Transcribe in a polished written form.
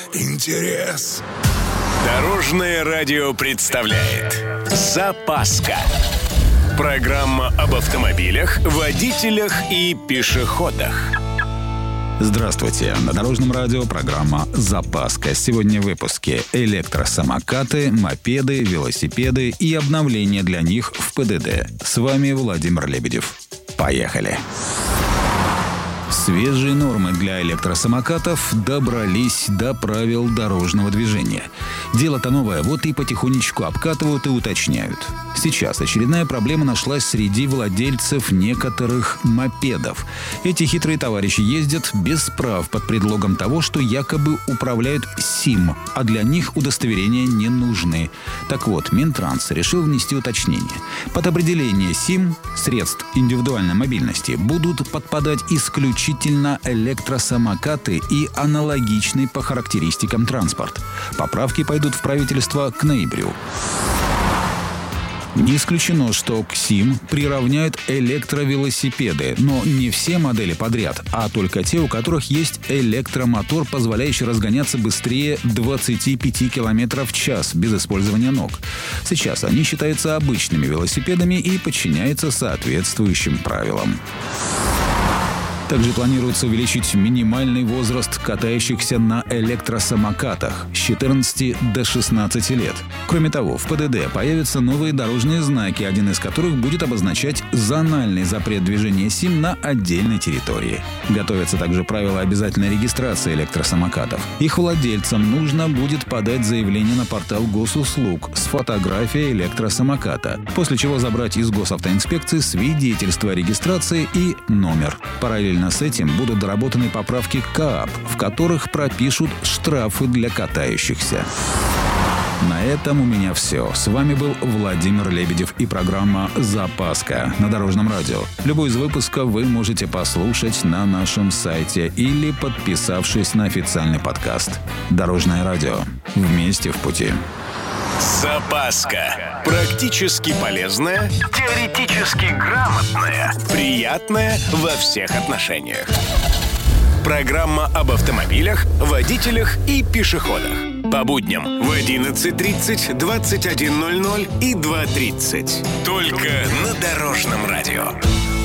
интерес. Дорожное радио представляет «Запаска». Программа об автомобилях, водителях и пешеходах. Здравствуйте! На Дорожном радио программа «Запаска». Сегодня в выпуске электросамокаты, мопеды, велосипеды и обновления для них в ПДД. С вами Владимир Лебедев. Поехали! Свежие нормы для электросамокатов добрались до правил дорожного движения. Дело-то новое, вот и потихонечку обкатывают и уточняют. Сейчас очередная проблема нашлась среди владельцев некоторых мопедов. Эти хитрые товарищи ездят без прав под предлогом того, что якобы управляют СИМ, а для них удостоверения не нужны. Так вот, Минтранс решил внести уточнение. Под определение СИМ, средств индивидуальной мобильности, будут подпадать исключительно электросамокаты и аналогичный по характеристикам транспорт. Поправки пойдут в правительство к ноябрю. Не исключено, что к СИМ приравняют электровелосипеды, но не все модели подряд, а только те, у которых есть электромотор, позволяющий разгоняться быстрее 25 км в час без использования ног. Сейчас они считаются обычными велосипедами и подчиняются соответствующим правилам. Также планируется увеличить минимальный возраст катающихся на электросамокатах с 14 до 16 лет. Кроме того, в ПДД появятся новые дорожные знаки, один из которых будет обозначать зональный запрет движения СИМ на отдельной территории. Готовятся также правила обязательной регистрации электросамокатов. Их владельцам нужно будет подать заявление на портал госуслуг с фотографией электросамоката, после чего забрать из госавтоинспекции свидетельство о регистрации и номер. Параллельно с этим будут доработаны поправки к КААП, в которых пропишут штрафы для катающихся. На этом у меня все. С вами был Владимир Лебедев и программа «Запаска» на Дорожном радио. Любой из выпусков вы можете послушать на нашем сайте или подписавшись на официальный подкаст. Дорожное радио. Вместе в пути. Запаска. Практически полезная, теоретически грамотная, приятная во всех отношениях. Программа об автомобилях, водителях и пешеходах. По будням в 11:30, 21:00 и 2:30. Только на Дорожном радио.